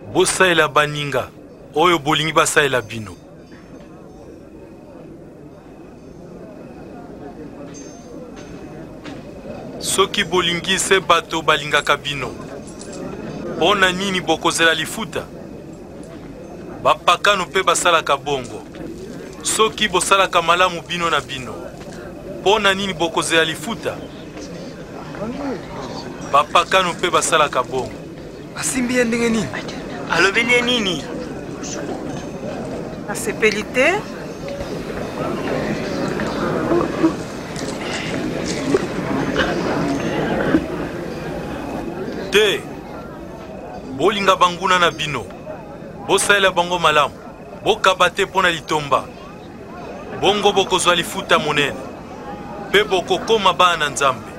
bosaela baninga oyo bolingi basaela bino. Soki bolingi se bato balingaka bino, pona nini bokozela lifuta? Bapakano pe basalaka bongo. Soki bosalaka malamu bino na bino, pona nini bokozela lifuta? Bapakano pe basalaka bongo. Asimbi ndenge nini? Alobeli nini? Asepeli te? Te, bolinga banguna na bino, bosaela bango malamu, bokaba te pona litomba. Bongo bokozwa lifuta monene, pe bokokoma bana na Nzambe.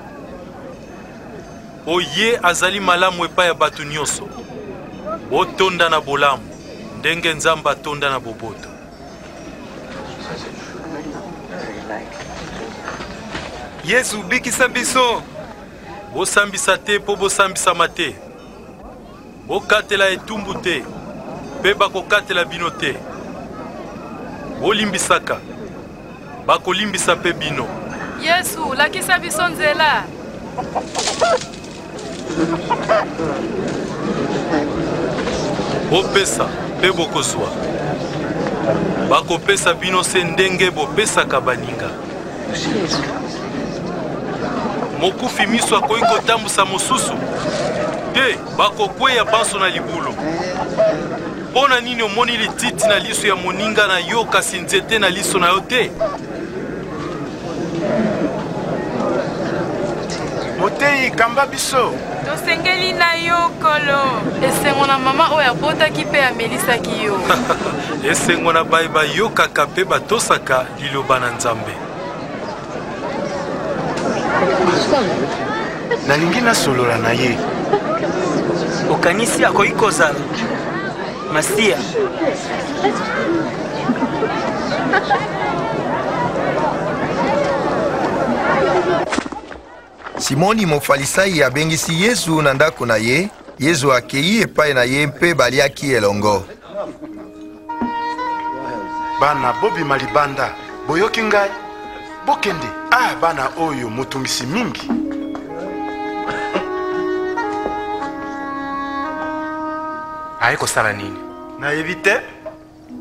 Oye azali malamu epai ya bato nyonso. Botonda na bolamu, ndenge Nzambe atonda na boboto. Yesu bikisa biso. Bosambisa te po bosambisama te. Bokatela etumbu te, pe bakokatela bino te. Bolimbisaka, bakolimbisa pe bino. Yesu, lakisa biso nzela. Bopesa pe bokozwa. Bakopesa bino se ndenge bopesaka baninga. Mokufi miso akoki kotambusa mosusu te, bakokweya banso na libulu. Pona nini omoni lititi na liso ya moninga na yo kasi nzete na liso na yo te? Motei kamba biso. Tosengeli na yo kolo. Esengo na mama oyo abotaki pe amelisaki yo. Esengo na bayi bayokaka pe batosaka liloba na Nzambe. Nalingi nasolola na ye. Okanisi akoki kozala Masia. Simoni Mofalisai abengisi Yesu na ndako na ye. Yesu akei epai na ye mpe baliaki elongo. Bana bobima libanda, boyoki ngai. Bokende, bana oyo motungisi mingi. Aye kosala nini? Na evite